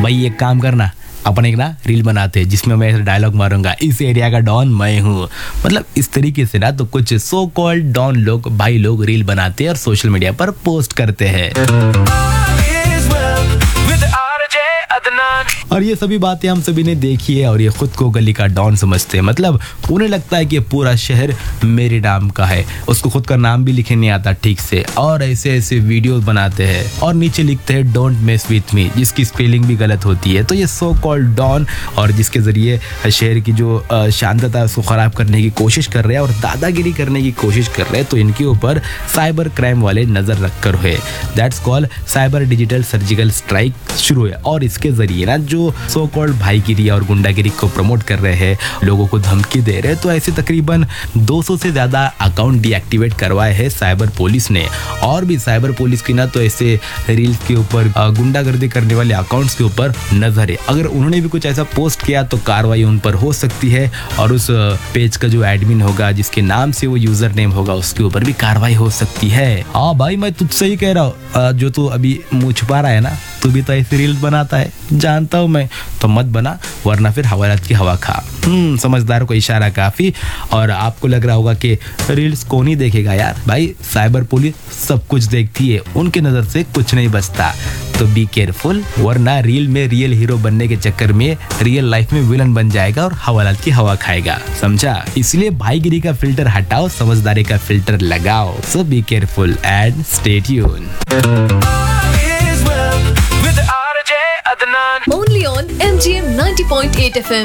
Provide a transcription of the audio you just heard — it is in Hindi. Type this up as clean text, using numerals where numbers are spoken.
भाई एक काम करना, अपन एक ना रील बनाते हैं जिसमें मैं ऐसे डायलॉग मारूंगा, इस एरिया का डॉन मैं हूँ। मतलब इस तरीके से ना तो कुछ सो कॉल्ड डॉन लोग, भाई लोग रील बनाते हैं और सोशल मीडिया पर पोस्ट करते हैं। और ये सभी बातें हम सभी ने देखी है और ये खुद को गली का डॉन समझते हैं। मतलब उन्हें लगता है कि पूरा शहर मेरे नाम का है, उसको खुद का नाम भी लिखने नहीं आता ठीक से, और ऐसे ऐसे वीडियो बनाते हैं और नीचे लिखते हैं डोंट मेस विथ मी, जिसकी स्पेलिंग भी गलत होती है। तो ये सो कॉल्ड डॉन और जिसके जरिए शहर की जो शांतता है उसको खराब करने की कोशिश कर रहे हैं और दादागिरी करने की कोशिश कर रहे हैं, तो इनके ऊपर साइबर क्राइम वाले नजर रखकर हुए, that's called cyber digital surgical strike शुरू है। और इसके जरिए ना जो सो कॉल्ड भाईगिरी और गुंडागिरी को प्रमोट कर रहे हैं, लोगों को धमकी दे रहे हैं, तो ऐसे तकरीबन 200 से ज्यादा अकाउंट डीएक्टिवेट करवाए हैं साइबर पुलिस ने। और भी साइबर पुलिस की ना तो ऐसे रील्स के ऊपर गुंडागर्दी करने वाले अकाउंट्स के ऊपर नजर है। अगर उन्होंने भी कुछ ऐसा पोस्ट किया तो कार्रवाई उन पर हो सकती है और उस पेज का जो एडमिन होगा, जिसके नाम से वो यूजर नेम होगा, उसके ऊपर भी कार्रवाई हो सकती है। हाँ भाई मैं तुझसे ही कह रहा हूँ, जो तू अभी मुँह छुपा रहा है ना, तू भी तो ऐसी रील्स बनाता है, जानता हूँ मैं, तो मत बना वरना फिर हवालात की हवा खा। समझदार को इशारा काफी। और आपको लग रहा होगा कि रील्स कौन ही देखेगा यार, भाई साइबर पुलिस सब कुछ देखती है, उनके नजर से कुछ नहीं बचता। तो बी केयरफुल, वरना रील में रियल हीरो बनने के चक्कर में रियल लाइफ में विलन बन जाएगा और हवालात की हवा खाएगा, समझा। इसलिए भाईगिरी का फिल्टर हटाओ, समझदारी का फिल्टर लगाओ। सो be careful and stay tune. Only on MGM 90.8 FM.